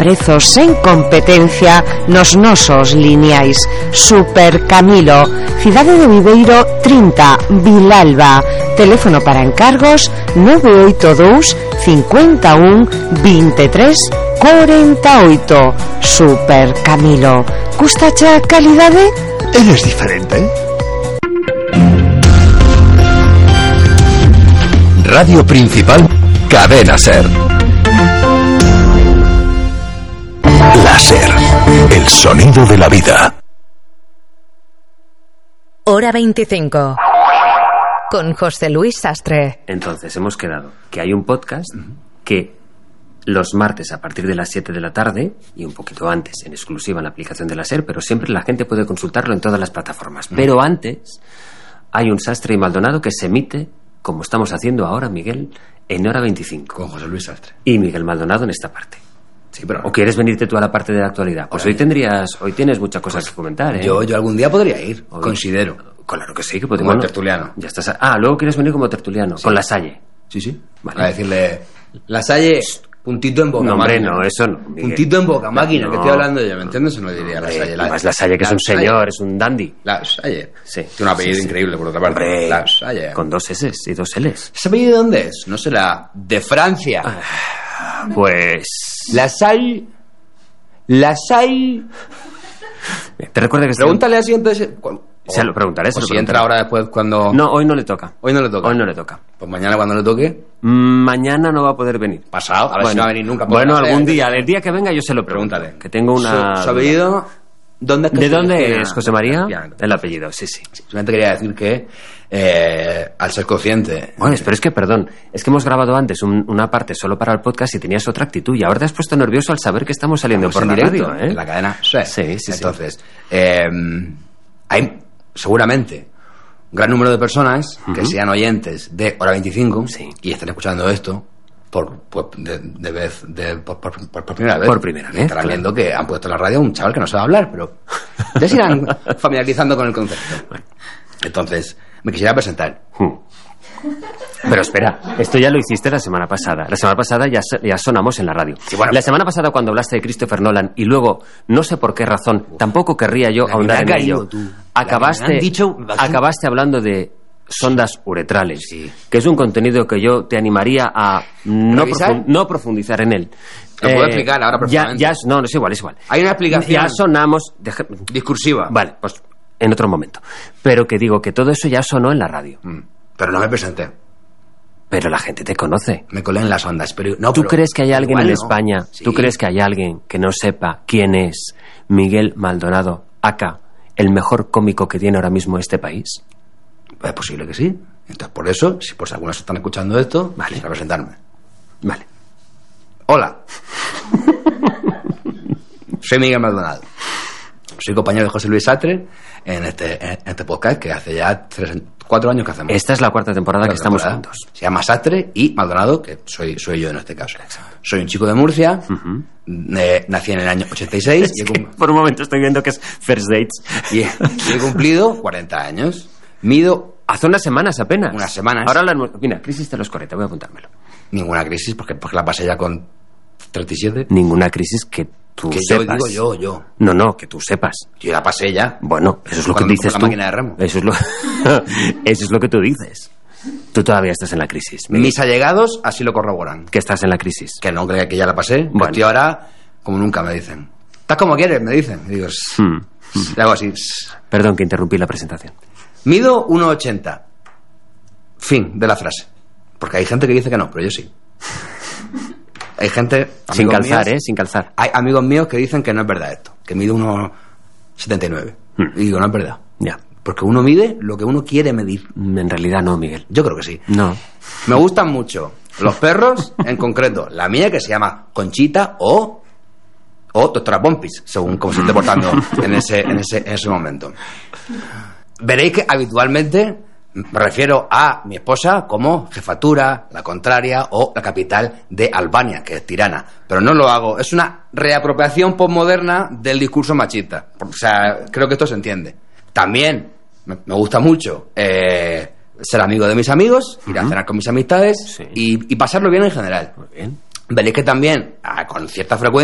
prezos sen competencia nos nosos lineais. Super Camilo, Cidade de Viveiro 30, Vilalba. Teléfono para encargos 982 51 23 48. Super Camilo. Gustacha calidade? Él es diferente. Radio Principal, Cadena SER. La SER, el sonido de la vida. Hora 25. Con José Luis Sastre. Entonces, hemos quedado que hay un podcast que los martes a partir de las 7 de la tarde y un poquito antes en exclusiva en la aplicación de la SER, pero siempre la gente puede consultarlo en todas las plataformas. Pero antes hay un Sastre y Maldonado que se emite, como estamos haciendo ahora, Miguel, en Hora 25. Con José Luis Sastre. Y Miguel Maldonado en esta parte. Sí, pero... ¿O quieres venirte tú a la parte de la actualidad? Pues hoy tienes muchas cosas que comentar, ¿eh? Yo algún día podría ir, Hoy, considero. Claro que sí, que podemos. Como tertuliano. Ya estás. Luego quieres venir como tertuliano, sí. Con La Salle. Sí. Vale. A decirle, La Salle, puntito en boca, no, hombre, máquina. No, eso no, Miguel. Puntito en boca, máquina, no. que estoy hablando yo, ¿me entiendes? Se lo diría La Salle. Además, La Salle, que es un señor, es un dandy. La Salle. Sí. Tiene un apellido increíble, por otra parte. Hombre, La Salle. Con 2 S y 2 Ls. ¿Ese apellido de dónde es? No será de Francia. Pues... La Salle... Te recuerdo que... Pregúntale al siguiente... Se lo preguntaré. O si entra ahora después cuando... No, hoy no le toca. Hoy no le toca. Pues mañana cuando le toque... Mañana no va a poder venir. Pasado, a ver si no va a venir nunca. Bueno, algún día, el día que venga yo se lo pregunto. Pregúntale. Que tengo una... ¿Su apellido? ¿Dónde es que ¿De dónde es, José María? El apellido, sí. Simplemente quería decir que al ser consciente... Bueno, pero es que, perdón, es que hemos grabado antes una parte solo para el podcast y tenías otra actitud y ahora te has puesto nervioso al saber que estamos saliendo por la directo, radio, ¿eh? En la cadena SER. Sí. Entonces, hay seguramente un gran número de personas que sean oyentes de Hora 25 y estén escuchando esto por primera vez. Por primera vez. Estarán viendo que han puesto en la radio a un chaval que no sabe hablar, pero ya se irán familiarizando con el concepto. Bueno. Entonces, me quisiera presentar. Pero espera, esto ya lo hiciste la semana pasada. La semana pasada ya sonamos en la radio. Sí, bueno, la semana pasada cuando hablaste de Christopher Nolan y luego, no sé por qué razón, tampoco querría yo ahondar en ello. Acabaste hablando de sondas uretrales, que es un contenido que yo te animaría a no profundizar en él. Lo puedo explicar ahora perfectamente. No, es igual. Hay una explicación. Ya sonamos... discursiva. Vale, pues en otro momento. Pero que digo que todo eso ya sonó en la radio. Pero no me presenté. Pero la gente te conoce. Me colé en las ondas, pero... ¿Tú crees que hay alguien en España? Sí. ¿Tú crees que hay alguien que no sepa quién es Miguel Maldonado, aka, el mejor cómico que tiene ahora mismo este país? Es posible que sí. Entonces, por eso, si por si algunos están escuchando esto, vale, para presentarme. Vale. Hola. Soy Miguel Maldonado. Soy compañero de José Luis Sastre en este podcast que hace ya 4 años que hacemos. Esta es la 4ª temporada que estamos juntos. Se llama Sastre y Maldonado, que soy yo en este caso. Soy un chico de Murcia, nací en el año 86. Por un momento estoy viendo que es First Dates. Y he cumplido 40 años. Mido... Hace unas semanas apenas. Unas semanas. Ahora mira, crisis de los 40, voy a apuntármelo. Ninguna crisis, porque la pasé ya con 37. Ninguna crisis que tú sepas. Yo. No, que tú sepas. Yo la pasé ya. Bueno, eso es lo que dices tú. La máquina de remo. Eso es lo que tú dices. Tú todavía estás en la crisis. Mis allegados así lo corroboran. Que estás en la crisis. Que no, que ya la pasé. Bueno. Estoy ahora como nunca, me dicen. ¿Estás como quieres? Me dicen. Y digo, le hago así. Perdón que interrumpí la presentación. Mido 1,80. Fin de la frase. Porque hay gente que dice que no, pero yo sí. Hay gente... Sin calzar, sin calzar. Hay amigos míos que dicen que no es verdad esto. Que mido 1,79. Y digo, no es verdad. Ya. Porque uno mide lo que uno quiere medir. En realidad no, Miguel. Yo creo que sí. No. Me gustan mucho los perros, en concreto. La mía, que se llama Conchita o Doctora Pompis, según cómo se esté portando en ese momento. Veréis que habitualmente me refiero a mi esposa como jefatura, la contraria o la capital de Albania, que es Tirana. Pero no lo hago. Es una reapropiación postmoderna del discurso machista. O sea, creo que esto se entiende. También me gusta mucho ser amigo de mis amigos, ir a cenar con mis amistades y pasarlo bien en general. Muy bien. Veréis que también, con cierta frecuencia,